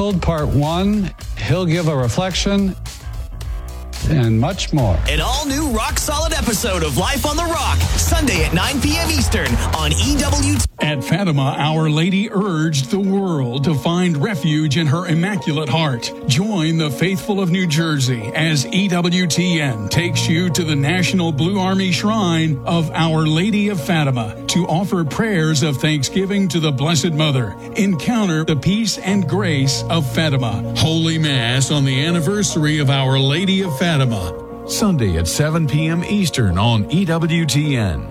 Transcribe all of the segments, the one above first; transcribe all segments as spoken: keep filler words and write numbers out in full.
Chronicled, Part one. He'll give a reflection and much more. An all-new rock-solid episode of Life on the Rock, Sunday at nine p.m. Eastern on E W T. At Fatima, Our Lady urged the world to find refuge in her Immaculate Heart. Join the faithful of New Jersey as E W T N takes you to the National Blue Army Shrine of Our Lady of Fatima to offer prayers of thanksgiving to the Blessed Mother. Encounter the peace and grace of Fatima. Holy Mass on the anniversary of Our Lady of Fatima. Sunday at seven p.m. Eastern on E W T N.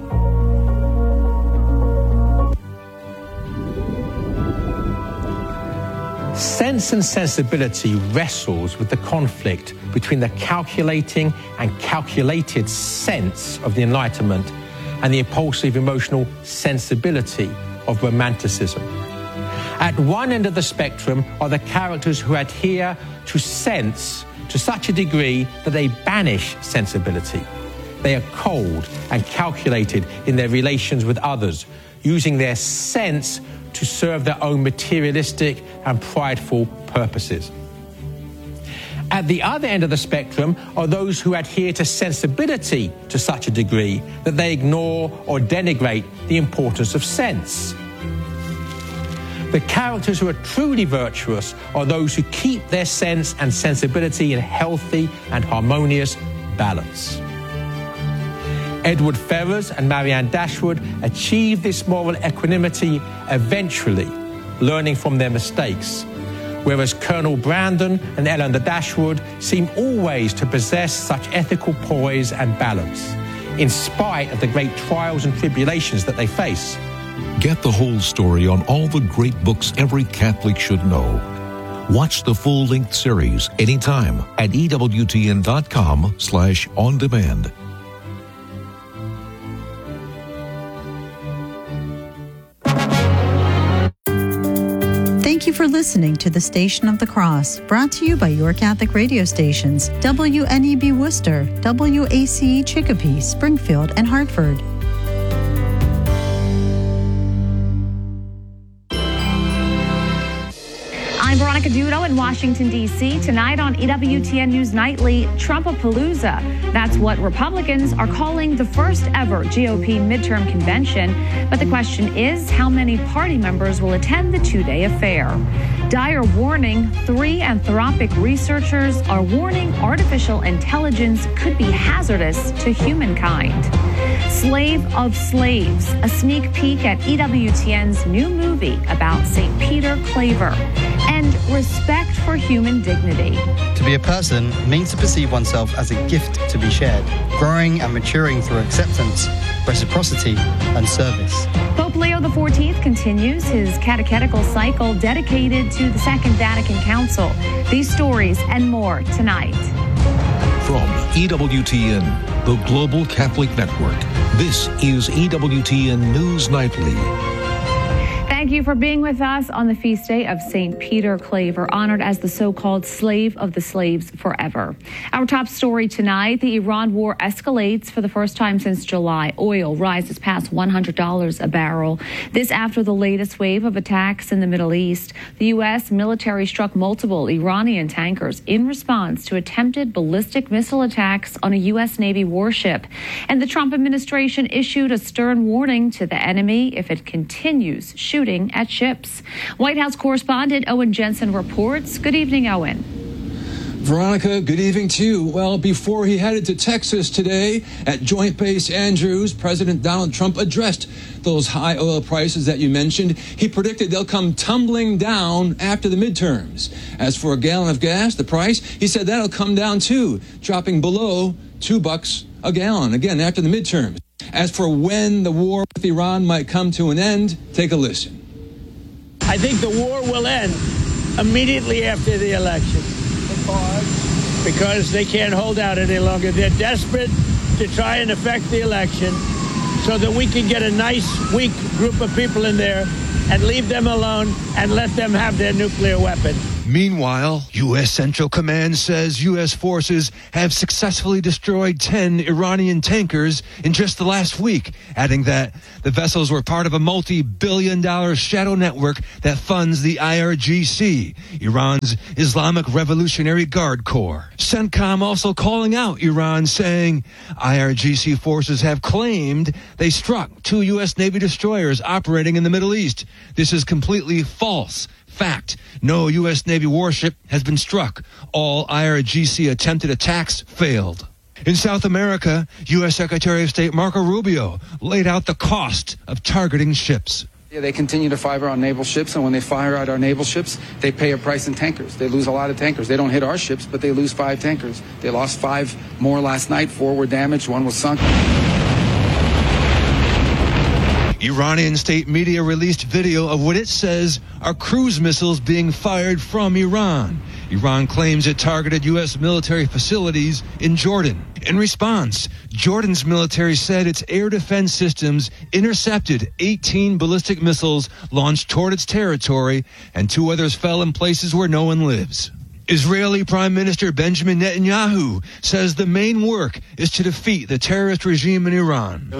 Sense and Sensibility wrestles with the conflict between the calculating and calculated sense of the Enlightenment and the impulsive emotional sensibility of Romanticism. At one end of the spectrum are the characters who adhere to sense to such a degree that they banish sensibility. They are cold and calculated in their relations with others, using their sense to serve their own materialistic and prideful purposes. At the other end of the spectrum are those who adhere to sensibility to such a degree that they ignore or denigrate the importance of sense. The characters who are truly virtuous are those who keep their sense and sensibility in healthy and harmonious balance. Edward Ferrars and Marianne Dashwood achieved this moral equanimity eventually, learning from their mistakes, whereas Colonel Brandon and Eleanor Dashwood seem always to possess such ethical poise and balance, in spite of the great trials and tribulations that they face. Get the whole story on all the great books every Catholic should know. Watch the full-length series anytime at E W T N dot com slash on demand. Thank you for listening to the Station of the Cross, brought to you by your Catholic radio stations, W N E B Worcester, W A C E Chicopee, Springfield, and Hartford. I'm Veronica Dudo in Washington, D C Tonight on E W T N News Nightly, Trumpapalooza. That's what Republicans are calling the first ever G O P midterm convention. But the question is, how many party members will attend the two-day affair? Dire warning, three Anthropic researchers are warning artificial intelligence could be hazardous to humankind. Slave of Slaves, a sneak peek at E W T N's new movie about Saint Peter Claver. And respect for human dignity. To be a person means to perceive oneself as a gift to be shared, growing and maturing through acceptance, reciprocity, and service. Pope Leo the fourteenth continues his catechetical cycle dedicated to the Second Vatican Council. These stories and more tonight. From E W T N, the Global Catholic Network, this is E W T N News Nightly. Thank you for being with us on the feast day of Saint Peter Claver, honored as the so-called slave of the slaves forever. Our top story tonight, the Iran war escalates for the first time since July. Oil rises past one hundred dollars a barrel. This after the latest wave of attacks in the Middle East. The U S military struck multiple Iranian tankers in response to attempted ballistic missile attacks on a U S Navy warship. And the Trump administration issued a stern warning to the enemy if it continues shooting at ships. White House correspondent Owen Jensen reports. Good evening, Owen. Veronica, good evening to you. Well, before he headed to Texas today at Joint Base Andrews, President Donald Trump addressed those high oil prices that you mentioned. He predicted they'll come tumbling down after the midterms. As for a gallon of gas, the price, he said that'll come down too, dropping below two bucks a gallon, again, after the midterms. As for when the war with Iran might come to an end, take a listen. I think the war will end immediately after the election. Because? Because they can't hold out any longer. They're desperate to try and affect the election so that we can get a nice, weak group of people in there and leave them alone and let them have their nuclear weapon. Meanwhile, U S Central Command says U S forces have successfully destroyed ten Iranian tankers in just the last week, adding that the vessels were part of a multi-billion dollar shadow network that funds the I R G C, Iran's Islamic Revolutionary Guard Corps. CENTCOM also calling out Iran, saying I R G C forces have claimed they struck two U S Navy destroyers operating in the Middle East. This is completely false. Fact, no U S Navy warship has been struck. All I R G C attempted attacks failed. In South America, U S Secretary of State Marco Rubio laid out the cost of targeting ships. Yeah, they continue to fire on naval ships, and when they fire at our naval ships, they pay a price in tankers. They lose a lot of tankers. They don't hit our ships, but they lose five tankers. They lost five more last night. Four were damaged. One was sunk. Iranian state media released video of what it says are cruise missiles being fired from Iran. Iran claims it targeted U S military facilities in Jordan. In response, Jordan's military said its air defense systems intercepted eighteen ballistic missiles launched toward its territory, and two others fell in places where no one lives. Israeli Prime Minister Benjamin Netanyahu says the main work is to defeat the terrorist regime in Iran.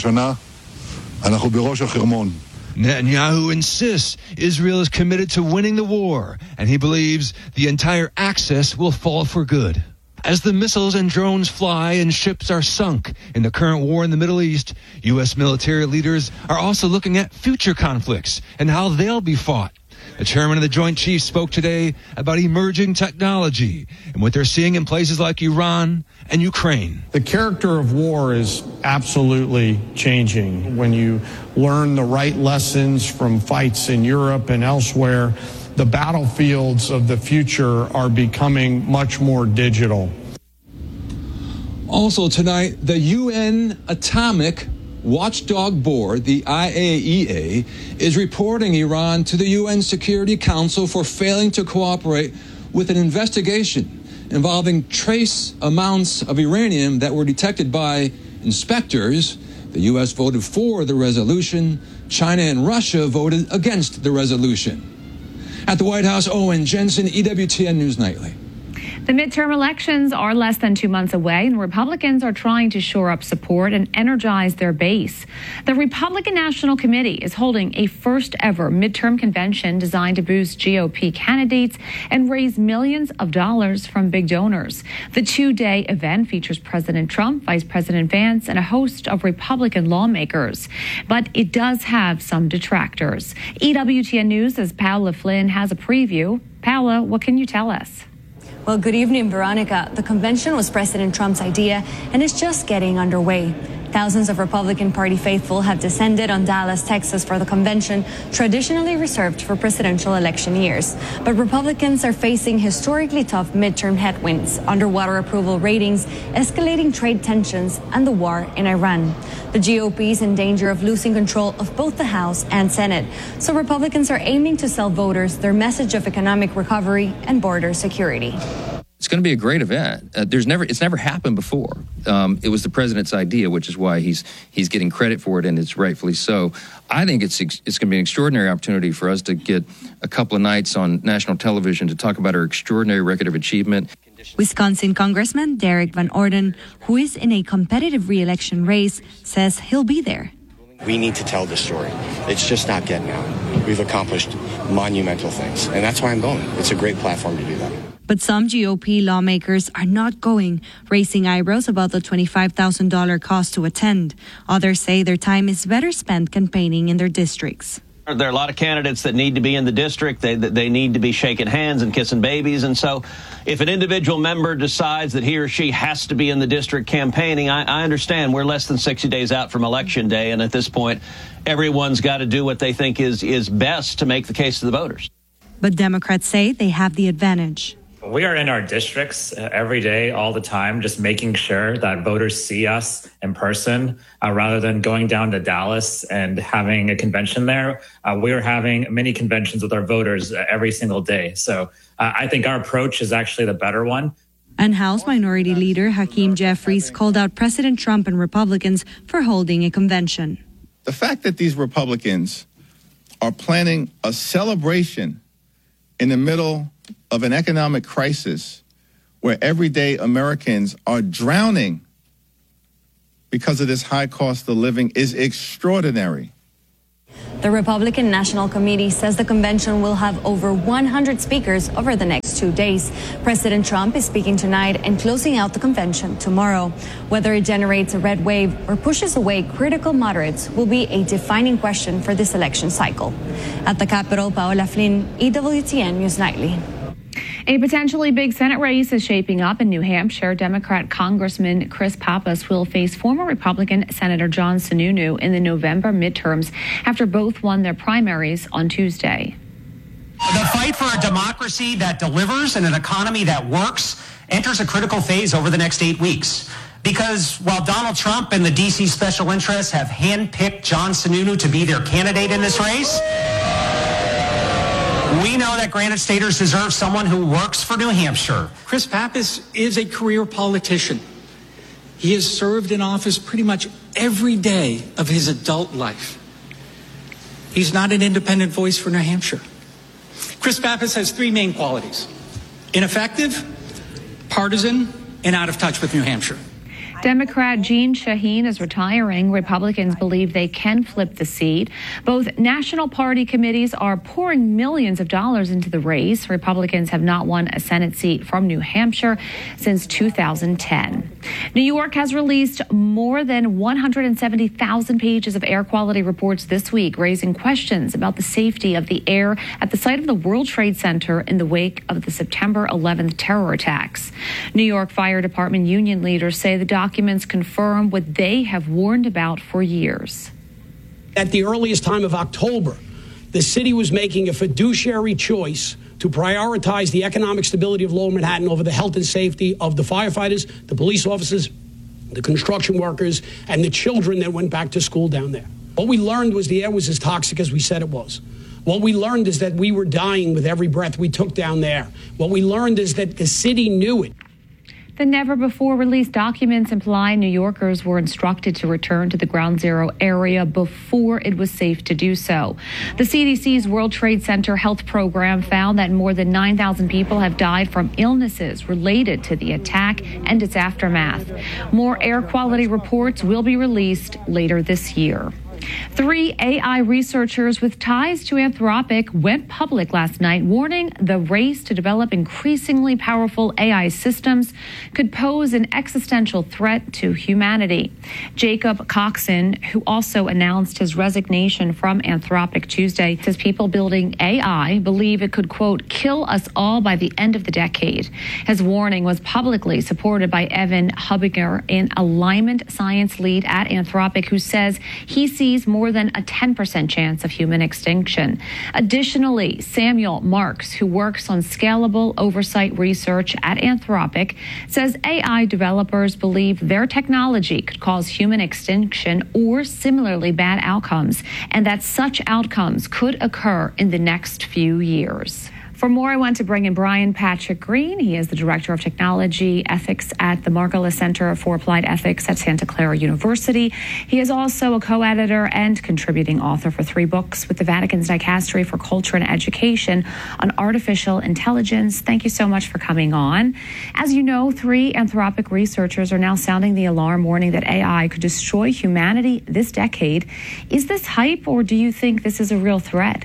Netanyahu insists Israel is committed to winning the war, and he believes the entire axis will fall for good. As the missiles and drones fly and ships are sunk in the current war in the Middle East, U S military leaders are also looking at future conflicts and how they'll be fought. The chairman of the Joint Chiefs spoke today about emerging technology and what they're seeing in places like Iran and Ukraine. The character of war is absolutely changing. When you learn the right lessons from fights in Europe and elsewhere, the battlefields of the future are becoming much more digital. Also tonight, the U N Atomic Watchdog Board, the I A E A, is reporting Iran to the U N Security Council for failing to cooperate with an investigation involving trace amounts of uranium that were detected by inspectors. The U S voted for the resolution. China and Russia voted against the resolution. At the White House, Owen Jensen, E W T N News Nightly. The midterm elections are less than two months away, and Republicans are trying to shore up support and energize their base. The Republican National Committee is holding a first-ever midterm convention designed to boost G O P candidates and raise millions of dollars from big donors. The two-day event features President Trump, Vice President Vance, and a host of Republican lawmakers. But it does have some detractors. E W T N News' Paula Flynn has a preview. Paula, what can you tell us? Well, good evening, Veronica. The convention was President Trump's idea and is just getting underway. Thousands of Republican Party faithful have descended on Dallas, Texas for the convention, traditionally reserved for presidential election years. But Republicans are facing historically tough midterm headwinds, underwater approval ratings, escalating trade tensions, and the war in Iran. The G O P is in danger of losing control of both the House and Senate. So Republicans are aiming to sell voters their message of economic recovery and border security. It's going to be a great event. Uh, there's never, it's never happened before. Um, it was the president's idea, which is why he's he's getting credit for it, and it's rightfully so. I think it's it's going to be an extraordinary opportunity for us to get a couple of nights on national television to talk about our extraordinary record of achievement. Wisconsin Congressman Derek Van Orden, who is in a competitive re-election race, says he'll be there. We need to tell this story. It's just not getting out. We've accomplished monumental things, and that's why I'm going. It's a great platform to do that. But some G O P lawmakers are not going, raising eyebrows about the twenty-five thousand dollars cost to attend. Others say their time is better spent campaigning in their districts. There are a lot of candidates that need to be in the district. They, they need to be shaking hands and kissing babies. And so if an individual member decides that he or she has to be in the district campaigning, I, I understand we're less than sixty days out from Election Day. And at this point, everyone's got to do what they think is, is best to make the case to the voters. But Democrats say they have the advantage. We are in our districts uh, every day, all the time, just making sure that voters see us in person uh, rather than going down to Dallas and having a convention there. Uh, we are having many conventions with our voters uh, every single day. So uh, I think our approach is actually the better one. And House Minority Leader Hakeem Jeffries called out President Trump and Republicans for holding a convention. The fact that these Republicans are planning a celebration in the middle of an economic crisis where everyday Americans are drowning because of this high cost of living is extraordinary. The Republican National Committee says the convention will have over one hundred speakers over the next two days. President Trump is speaking tonight and closing out the convention tomorrow. Whether it generates a red wave or pushes away critical moderates will be a defining question for this election cycle. At the Capitol, Paola Flynn, E W T N News Nightly. A potentially big Senate race is shaping up in New Hampshire. Democrat Congressman Chris Pappas will face former Republican Senator John Sununu in the November midterms after both won their primaries on Tuesday. The fight for a democracy that delivers and an economy that works enters a critical phase over the next eight weeks. Because while Donald Trump and the D C special interests have handpicked John Sununu to be their candidate in this race, we know that Granite Staters deserve someone who works for New Hampshire. Chris Pappas is a career politician. He has served in office pretty much every day of his adult life. He's not an independent voice for New Hampshire. Chris Pappas has three main qualities: ineffective, partisan, and out of touch with New Hampshire. Democrat Jeanne Shaheen is retiring. Republicans believe they can flip the seat. Both national party committees are pouring millions of dollars into the race. Republicans have not won a Senate seat from New Hampshire since two thousand ten. New York has released more than one hundred seventy thousand pages of air quality reports this week, raising questions about the safety of the air at the site of the World Trade Center in the wake of the September eleventh terror attacks. New York Fire Department union leaders say the documents confirm what they have warned about for years. At the earliest time of October, the city was making a fiduciary choice to prioritize the economic stability of Lower Manhattan over the health and safety of the firefighters, the police officers, the construction workers, and the children that went back to school down there. What we learned was the air was as toxic as we said it was. What we learned is that we were dying with every breath we took down there. What we learned is that the city knew it. The never-before-released documents imply New Yorkers were instructed to return to the Ground Zero area before it was safe to do so. The C D C's World Trade Center Health Program found that more than nine thousand people have died from illnesses related to the attack and its aftermath. More air quality reports will be released later this year. Three A I researchers with ties to Anthropic went public last night, warning the race to develop increasingly powerful A I systems could pose an existential threat to humanity. Jacob Coxon, who also announced his resignation from Anthropic Tuesday, says people building A I believe it could, quote, kill us all by the end of the decade. His warning was publicly supported by Evan Hubinger, an alignment science lead at Anthropic, who says he sees more than a ten percent chance of human extinction. Additionally, Samuel Marks, who works on scalable oversight research at Anthropic, says A I developers believe their technology could cause human extinction or similarly bad outcomes, and that such outcomes could occur in the next few years. For more, I want to bring in Brian Patrick Green. He is the Director of Technology Ethics at the Margolis Center for Applied Ethics at Santa Clara University. He is also a co-editor and contributing author for three books with the Vatican's Dicastery for Culture and Education on artificial intelligence. Thank you so much for coming on. As you know, three Anthropic researchers are now sounding the alarm, warning that A I could destroy humanity this decade. Is this hype, or do you think this is a real threat?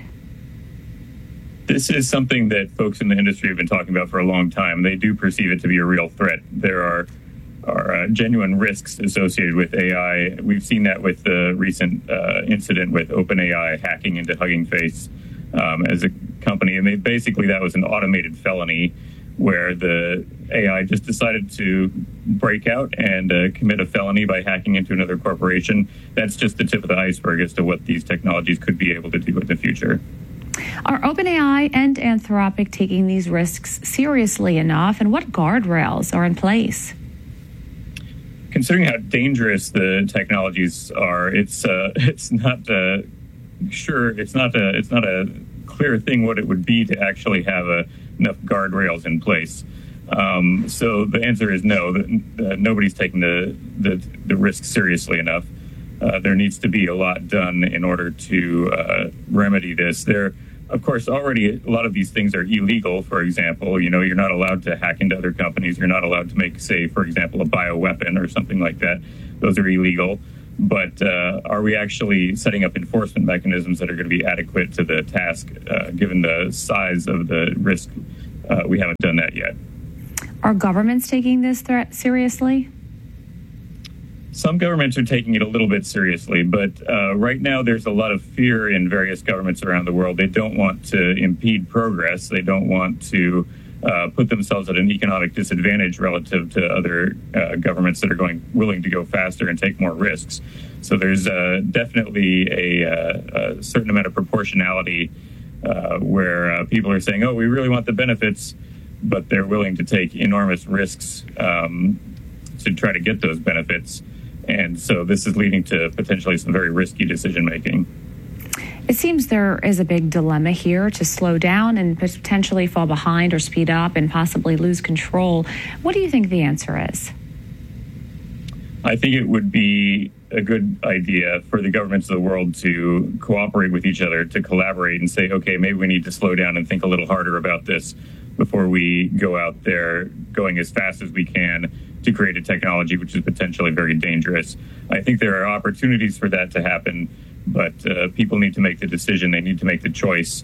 This is something that folks in the industry have been talking about for a long time. They do perceive it to be a real threat. There are, are uh, genuine risks associated with A I. We've seen that with the recent uh, incident with OpenAI hacking into Hugging Face um, as a company. And they, basically that was an automated felony where the A I just decided to break out and uh, commit a felony by hacking into another corporation. That's just the tip of the iceberg as to what these technologies could be able to do in the future. Are OpenAI and Anthropic taking these risks seriously enough, and what guardrails are in place? Considering how dangerous the technologies are, it's uh, it's not uh, sure it's not a it's not a clear thing what it would be to actually have a, enough guardrails in place. Um, so the answer is no. That, uh, nobody's taking the the, the risk seriously enough. Uh, there needs to be a lot done in order to uh, remedy this. There of course, already a lot of these things are illegal. For example, you know, you're not allowed to hack into other companies. You're not allowed to make, say, for example, a bioweapon or something like that. Those are illegal. But uh, are we actually setting up enforcement mechanisms that are going to be adequate to the task, uh, given the size of the risk? Uh, we haven't done that yet. Are governments taking this threat seriously? Some governments are taking it a little bit seriously, but uh, right now there's a lot of fear in various governments around the world. They don't want to impede progress. They don't want to uh, put themselves at an economic disadvantage relative to other uh, governments that are going willing to go faster and take more risks. So there's uh, definitely a, uh, a certain amount of proportionality uh, where uh, people are saying, oh, we really want the benefits, but they're willing to take enormous risks um, to try to get those benefits. And so this is leading to potentially some very risky decision making. It seems there is a big dilemma here to slow down and potentially fall behind or speed up and possibly lose control. What do you think the answer is? I think it would be a good idea for the governments of the world to cooperate with each other, to collaborate and say, okay, maybe we need to slow down and think a little harder about this before we go out there going as fast as we can to create a technology which is potentially very dangerous. I think there are opportunities for that to happen, but uh, people need to make the decision. They need to make the choice.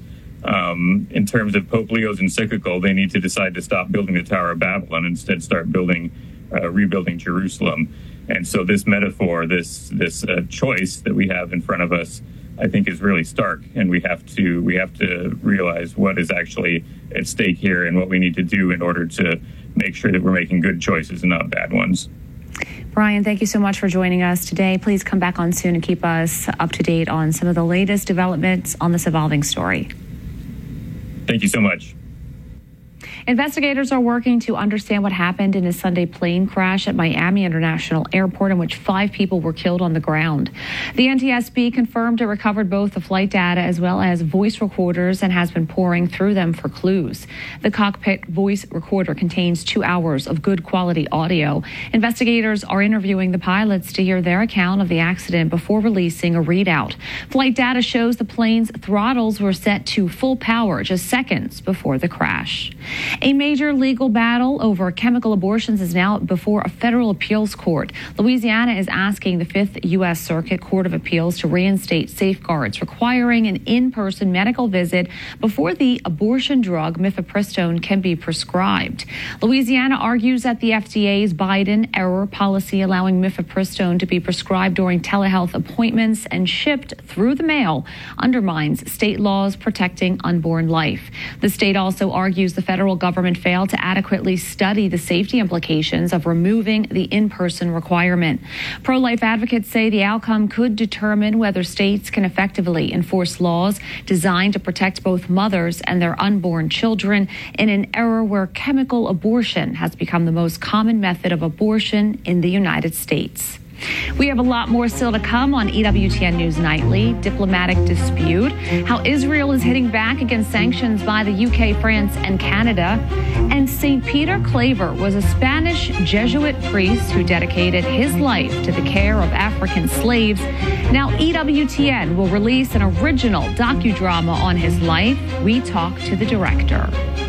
Um, in terms of Pope Leo's encyclical, they need to decide to stop building the Tower of Babel and instead start building, uh, rebuilding Jerusalem. And so this metaphor, this this uh, choice that we have in front of us, I think is really stark, and we have to we have to realize what is actually at stake here and what we need to do in order to make sure that we're making good choices and not bad ones. Brian, thank you so much for joining us today. Please come back on soon and keep us up to date on some of the latest developments on this evolving story. Thank you so much. Investigators are working to understand what happened in a Sunday plane crash at Miami International Airport in which five people were killed on the ground. The N T S B confirmed it recovered both the flight data as well as voice recorders and has been pouring through them for clues. The cockpit voice recorder contains two hours of good quality audio. Investigators are interviewing the pilots to hear their account of the accident before releasing a readout. Flight data shows the plane's throttles were set to full power just seconds before the crash. A major legal battle over chemical abortions is now before a federal appeals court. Louisiana is asking the Fifth U S Circuit Court of Appeals to reinstate safeguards requiring an in-person medical visit before the abortion drug mifepristone can be prescribed. Louisiana argues that the F D A's Biden-era policy allowing mifepristone to be prescribed during telehealth appointments and shipped through the mail undermines state laws protecting unborn life. The state also argues the federal government failed to adequately study the safety implications of removing the in-person requirement. Pro-life advocates say the outcome could determine whether states can effectively enforce laws designed to protect both mothers and their unborn children in an era where chemical abortion has become the most common method of abortion in the United States. We have a lot more still to come on E W T N News Nightly. Diplomatic dispute, how Israel is hitting back against sanctions by the U K, France, and Canada. And Saint Peter Claver was a Spanish Jesuit priest who dedicated his life to the care of African slaves. Now E W T N will release an original docudrama on his life. We talk to the director.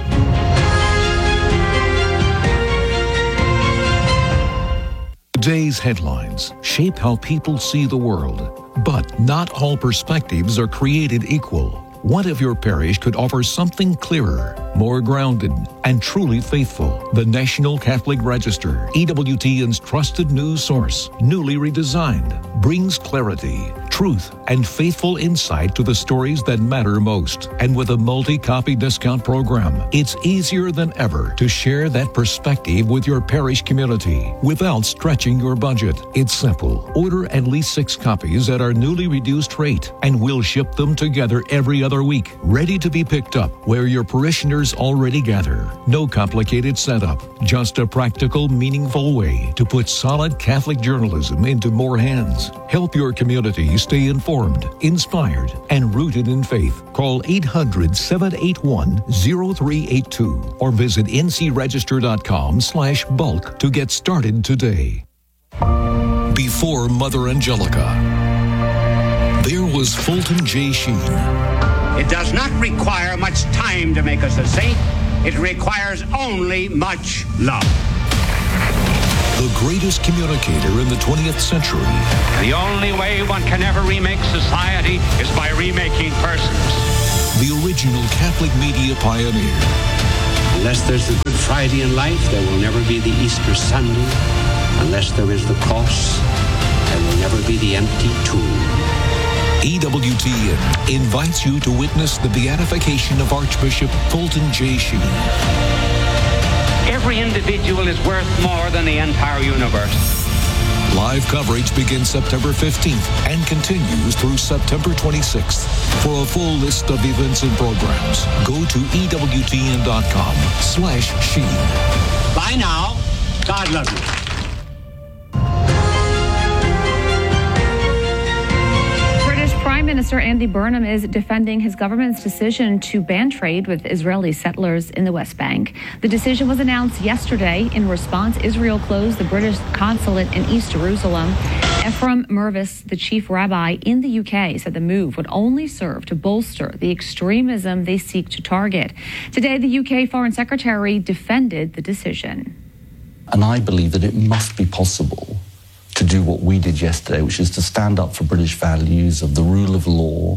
Today's headlines shape how people see the world, but not all perspectives are created equal. What if your parish could offer something clearer, more grounded, and truly faithful? The National Catholic Register, E W T N's trusted news source, newly redesigned, brings clarity, truth, and faithful insight to the stories that matter most. And with a multi-copy discount program, it's easier than ever to share that perspective with your parish community without stretching your budget. It's simple. Order at least six copies at our newly reduced rate, and we'll ship them together every other week, ready to be picked up where your parishioners already gather. No complicated setup, just a practical, meaningful way to put solid Catholic journalism into more hands. Help your community stay informed, inspired, and rooted in faith. Call eight hundred, seven eight one, zero three eight two or visit ncregister.com slash bulk to get started today. Before Mother Angelica, there was Fulton J. Sheen. It does not require much time to make us a saint. It requires only much love. The greatest communicator in the twentieth century. The only way one can ever remake society is by remaking persons. The original Catholic media pioneer. Unless there's the Good Friday in life, there will never be the Easter Sunday. Unless there is the cross, there will never be the empty tomb. E W T N invites you to witness the beatification of Archbishop Fulton J. Sheen. Every individual is worth more than the entire universe. Live coverage begins September fifteenth and continues through September twenty-sixth. For a full list of events and programs, go to E W T N dot com slash Sheen. Bye now. God love you. Prime Minister Andy Burnham is defending his government's decision to ban trade with Israeli settlers in the West Bank. The decision was announced yesterday. In response, Israel closed the British consulate in East Jerusalem. Ephraim Mervis, the chief rabbi in the U K, said the move would only serve to bolster the extremism they seek to target. Today, the U K Foreign Secretary defended the decision. And I believe that it must be possible to do what we did yesterday, which is to stand up for British values of the rule of law,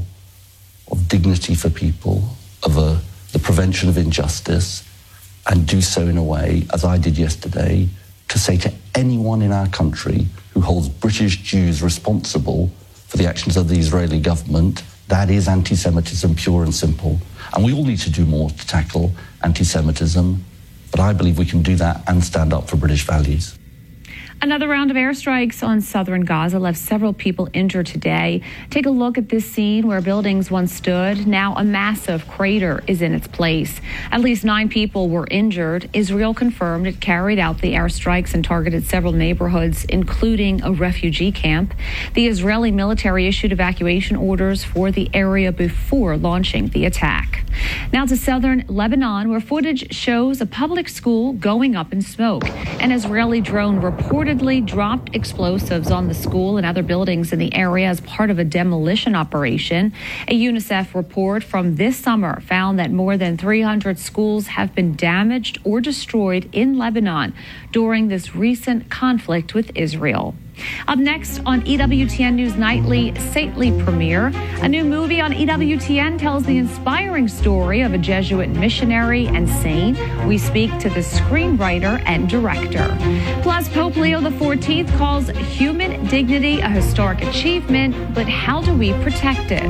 of dignity for people, of a, the prevention of injustice, and do so in a way, as I did yesterday, to say to anyone in our country who holds British Jews responsible for the actions of the Israeli government, that is anti-Semitism, pure and simple. And we all need to do more to tackle anti-Semitism, but I believe we can do that and stand up for British values. Another round of airstrikes on southern Gaza left several people injured today. Take a look at this scene where buildings once stood. Now a massive crater is in its place. At least nine people were injured. Israel confirmed it carried out the airstrikes and targeted several neighborhoods, including a refugee camp. The Israeli military issued evacuation orders for the area before launching the attack. Now to southern Lebanon, where footage shows a public school going up in smoke. An Israeli drone reportedly dropped explosives on the school and other buildings in the area as part of a demolition operation. A UNICEF report from this summer found that more than three hundred schools have been damaged or destroyed in Lebanon during this recent conflict with Israel. Up next on E W T N News Nightly, Saintly premiere. A new movie on E W T N tells the inspiring story of a Jesuit missionary and saint. We speak to the screenwriter and director. Plus, Pope Leo the fourteenth calls human dignity a historic achievement, but how do we protect it?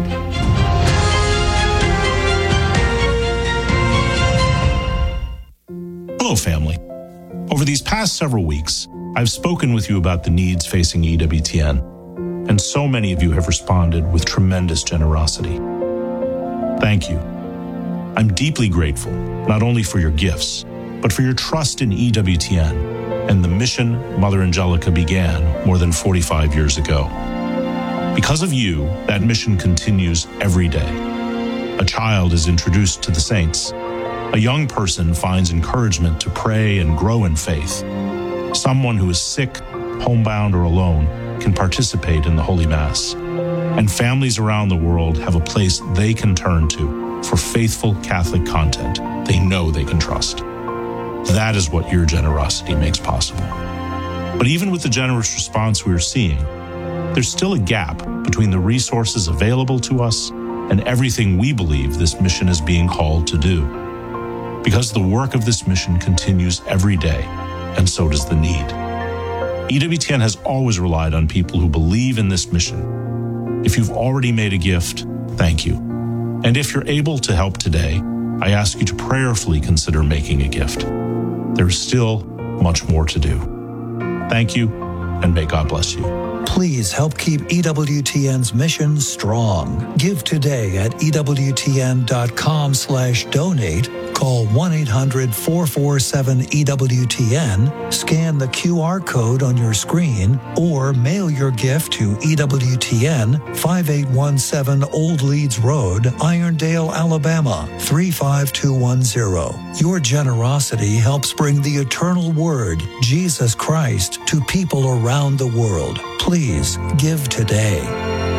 Hello, family. Over these past several weeks, I've spoken with you about the needs facing E W T N, and so many of you have responded with tremendous generosity. Thank you. I'm deeply grateful, not only for your gifts, but for your trust in E W T N and the mission Mother Angelica began more than forty-five years ago. Because of you, that mission continues every day. A child is introduced to the saints. A young person finds encouragement to pray and grow in faith. Someone who is sick, homebound, or alone can participate in the Holy Mass. And families around the world have a place they can turn to for faithful Catholic content they know they can trust. That is what your generosity makes possible. But even with the generous response we are seeing, there's still a gap between the resources available to us and everything we believe this mission is being called to do. Because the work of this mission continues every day, and so does the need. E W T N has always relied on people who believe in this mission. If you've already made a gift, thank you. And if you're able to help today, I ask you to prayerfully consider making a gift. There is still much more to do. Thank you, and may God bless you. Please help keep E W T N's mission strong. Give today at E W T N dot com slash donate. Call one eight hundred four four seven E W T N, scan the Q R code on your screen, or mail your gift to E W T N, five eight one seven Old Leeds Road, Irondale, Alabama, three five two one zero. Your generosity helps bring the eternal word, Jesus Christ, to people around the world. Please give today.